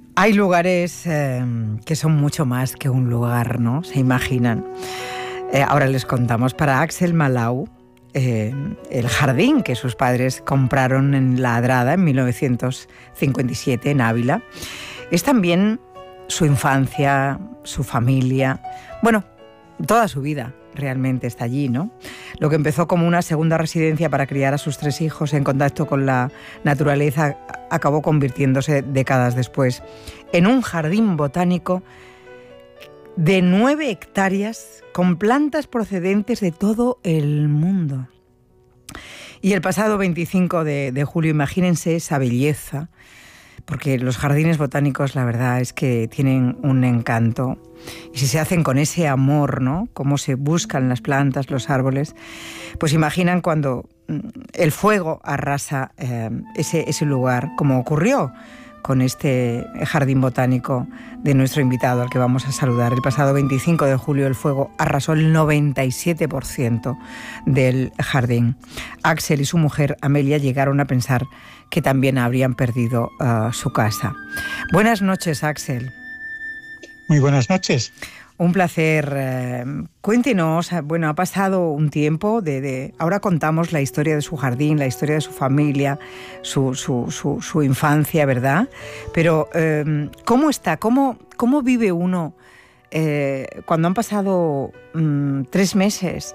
Hay lugares que son mucho más que un lugar, ¿no? Se imaginan. Ahora les contamos. Para Axel Malau, el jardín que sus padres compraron en La Adrada en 1957 en Ávila es también su infancia, su familia, bueno, toda su vida realmente está allí, ¿no? Lo que empezó como una segunda residencia para criar a sus 3 hijos en contacto con la naturaleza acabó convirtiéndose décadas después en un jardín botánico de 9 hectáreas con plantas procedentes de todo el mundo. Y el pasado 25 de julio, imagínense esa belleza, porque los jardines botánicos, la verdad es que tienen un encanto. Y si se hacen con ese amor, ¿no? Cómo se buscan las plantas, los árboles, pues imaginan cuando el fuego arrasa ese lugar, como ocurrió con este jardín botánico de nuestro invitado al que vamos a saludar. El pasado 25 de julio el fuego arrasó el 97% del jardín. Axel y su mujer Amelia llegaron a pensar que también habrían perdido su casa. Buenas noches, Axel. Muy buenas noches. Un placer. Cuéntenos, bueno, ha pasado un tiempo ahora contamos la historia de su jardín, la historia de su familia, su infancia, ¿verdad? Pero, ¿cómo está? ¿Cómo vive uno cuando han pasado 3 meses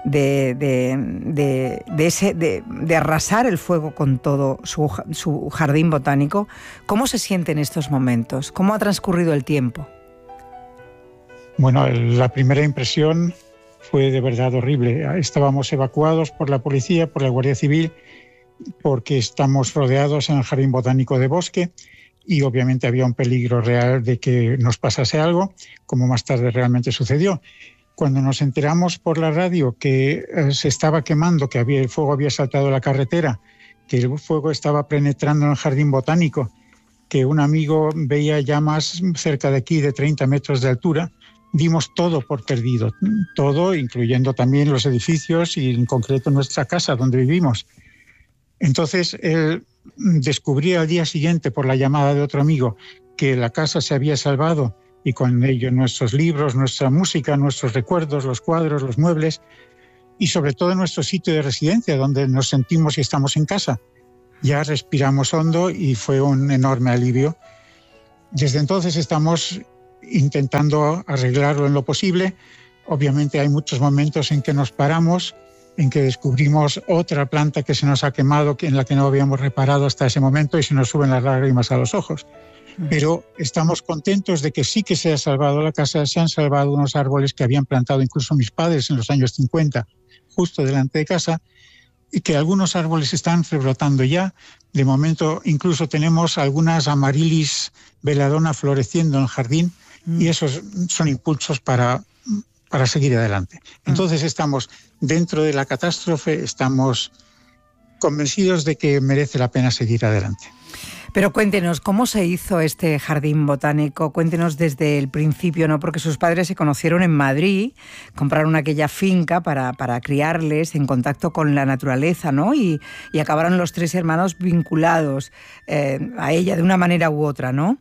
de arrasar el fuego con todo su jardín botánico? ¿Cómo se siente en estos momentos? ¿Cómo ha transcurrido el tiempo? Bueno, la primera impresión fue de verdad horrible. Estábamos evacuados por la policía, por la Guardia Civil, porque estamos rodeados en el Jardín Botánico de Bosque y obviamente había un peligro real de que nos pasase algo, como más tarde realmente sucedió. Cuando nos enteramos por la radio que se estaba quemando, que el fuego había saltado la carretera, que el fuego estaba penetrando en el Jardín Botánico, que un amigo veía llamas cerca de aquí de 30 metros de altura, dimos todo por perdido, todo, incluyendo también los edificios y en concreto nuestra casa donde vivimos. Entonces, descubrí al día siguiente por la llamada de otro amigo que la casa se había salvado y con ello nuestros libros, nuestra música, nuestros recuerdos, los cuadros, los muebles y sobre todo nuestro sitio de residencia donde nos sentimos y estamos en casa. Ya respiramos hondo y fue un enorme alivio. Desde entonces estamos intentando arreglarlo en lo posible. Obviamente hay muchos momentos en que nos paramos, en que descubrimos otra planta que se nos ha quemado, en la que no habíamos reparado hasta ese momento y se nos suben las lágrimas a los ojos. Pero estamos contentos de que sí que se ha salvado la casa, se han salvado unos árboles que habían plantado incluso mis padres en los años 50, justo delante de casa, y que algunos árboles están rebrotando ya. De momento incluso tenemos algunas amarilis belladonna floreciendo en el jardín, y esos son impulsos para seguir adelante. Entonces estamos dentro de la catástrofe, estamos convencidos de que merece la pena seguir adelante. Pero cuéntenos, ¿cómo se hizo este jardín botánico? Cuéntenos desde el principio, ¿no? Porque sus padres se conocieron en Madrid, compraron aquella finca para criarles en contacto con la naturaleza, ¿no? Y acabaron los 3 hermanos vinculados a ella de una manera u otra, ¿no?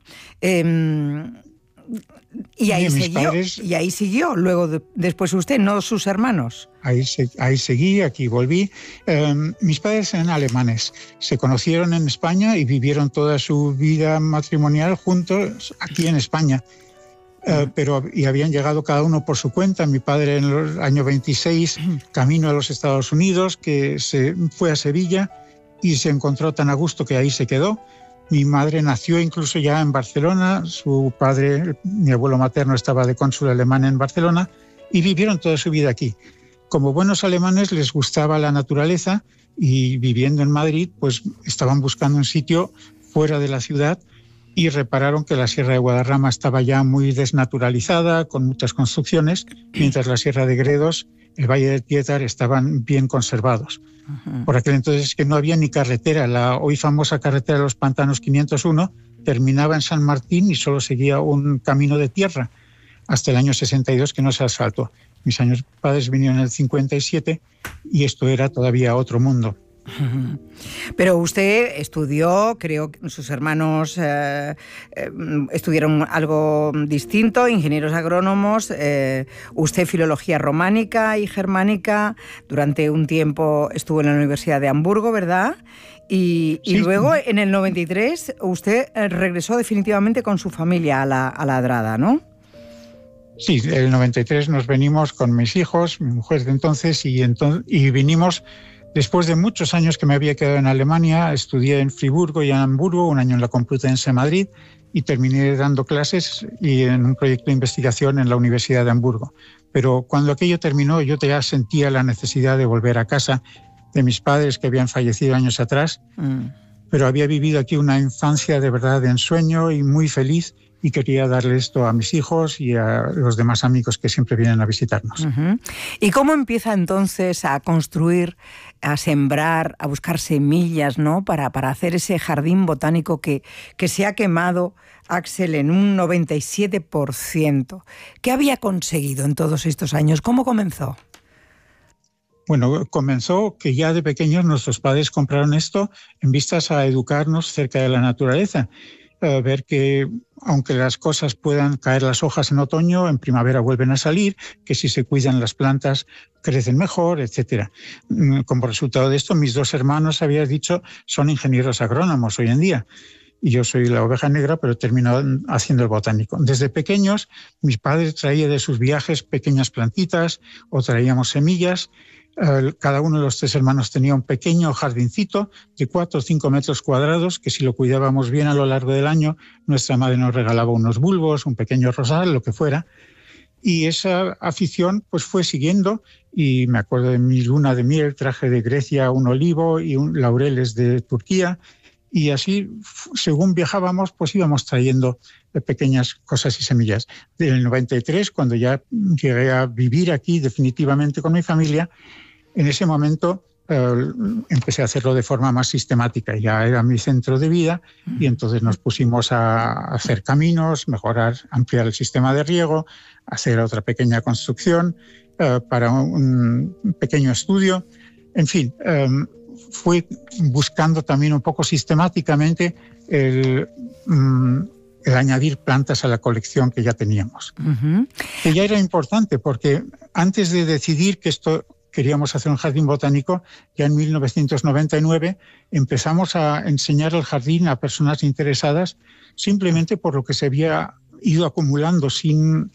Y ahí siguió, luego después usted, no sus hermanos. Ahí seguí, aquí volví. Mis padres eran alemanes, se conocieron en España y vivieron toda su vida matrimonial juntos aquí en España. Pero habían llegado cada uno por su cuenta. Mi padre en el año 26, camino a los Estados Unidos, que se fue a Sevilla y se encontró tan a gusto que ahí se quedó. Mi madre nació incluso ya en Barcelona, su padre, mi abuelo materno, estaba de cónsul alemán en Barcelona y vivieron toda su vida aquí. Como buenos alemanes les gustaba la naturaleza y viviendo en Madrid, pues estaban buscando un sitio fuera de la ciudad y repararon que la Sierra de Guadarrama estaba ya muy desnaturalizada, con muchas construcciones, mientras la Sierra de Gredos, el Valle del Piétar estaban bien conservados. Por aquel entonces que no había ni carretera. La hoy famosa carretera de los Pantanos 501 terminaba en San Martín y solo seguía un camino de tierra hasta el año 62 que no se asfaltó. Mis padres vinieron en el 57 y esto era todavía otro mundo. Pero usted estudió, creo que sus hermanos estudiaron algo distinto, ingenieros agrónomos, usted filología románica y germánica, durante un tiempo estuvo en la Universidad de Hamburgo, ¿verdad? Y luego en el 93 usted regresó definitivamente con su familia a la Adrada, ¿no? Sí, en el 93 nos venimos con mis hijos, mi mujer de entonces, y vinimos después de muchos años que me había quedado en Alemania. Estudié en Friburgo y en Hamburgo, un año en la Complutense de Madrid, y terminé dando clases y en un proyecto de investigación en la Universidad de Hamburgo. Pero cuando aquello terminó, yo ya sentía la necesidad de volver a casa de mis padres que habían fallecido años atrás, pero había vivido aquí una infancia de verdad de ensueño y muy feliz, y quería darle esto a mis hijos y a los demás amigos que siempre vienen a visitarnos. ¿Y cómo empieza entonces a construir, a sembrar, a buscar semillas, ¿no?, para hacer ese jardín botánico que se ha quemado, Axel, en un 97%? ¿Qué había conseguido en todos estos años? ¿Cómo comenzó? Bueno, comenzó que ya de pequeños nuestros padres compraron esto en vistas a educarnos cerca de la naturaleza. Ver que aunque las cosas puedan caer las hojas en otoño, en primavera vuelven a salir, que si se cuidan las plantas crecen mejor, etcétera. Como resultado de esto, mis dos hermanos, habías dicho, son ingenieros agrónomos hoy en día. Y yo soy la oveja negra, pero he terminado haciendo el botánico. Desde pequeños, mis padres traían de sus viajes pequeñas plantitas o traíamos semillas. Cada uno de los tres hermanos tenía un pequeño jardincito de 4 o 5 metros cuadrados que, si lo cuidábamos bien a lo largo del año, nuestra madre nos regalaba unos bulbos, un pequeño rosal, lo que fuera. Y esa afición pues fue siguiendo, y me acuerdo de mi luna de miel, traje de Grecia un olivo y laureles de Turquía, y así, según viajábamos, pues íbamos trayendo pequeñas cosas y semillas. Del 93, cuando ya llegué a vivir aquí definitivamente con mi familia, en ese momento empecé a hacerlo de forma más sistemática. Ya era mi centro de vida, y entonces nos pusimos a hacer caminos, mejorar, ampliar el sistema de riego, hacer otra pequeña construcción para un pequeño estudio. En fin, fui buscando también un poco sistemáticamente el añadir plantas a la colección que ya teníamos. Que ya era importante, porque antes de decidir que queríamos hacer un jardín botánico, ya en 1999 empezamos a enseñar el jardín a personas interesadas, simplemente por lo que se había ido acumulando sin